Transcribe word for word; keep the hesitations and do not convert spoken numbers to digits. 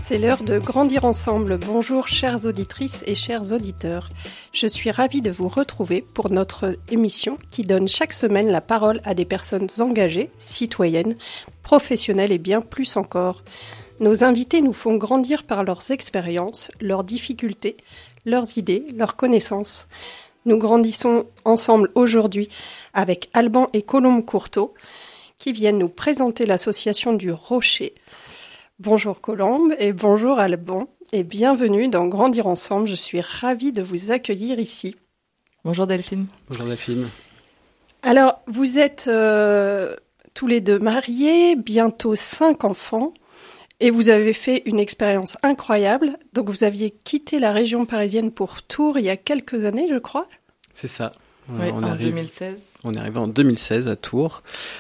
C'est l'heure de grandir ensemble. Bonjour chères auditrices et chers auditeurs. Je suis ravie de vous retrouver pour notre émission qui donne chaque semaine la parole à des personnes engagées, citoyennes, professionnelles et bien plus encore. Nos invités nous font grandir par leurs expériences, leurs difficultés, leurs idées, leurs connaissances. Nous grandissons ensemble aujourd'hui avec Alban et Colombe Courteau qui viennent nous présenter l'association du Rocher. Bonjour Colombe et bonjour Alban et bienvenue dans Grandir Ensemble. Je suis ravie de vous accueillir ici. Bonjour Delphine. Bonjour Delphine. Alors, vous êtes euh, tous les deux mariés, bientôt cinq enfants et vous avez fait une expérience incroyable. Donc, vous aviez quitté la région parisienne pour Tours il y a quelques années, je crois. C'est ça. Oui, on en arrive, deux mille seize. On est arrivé en deux mille seize à Tours.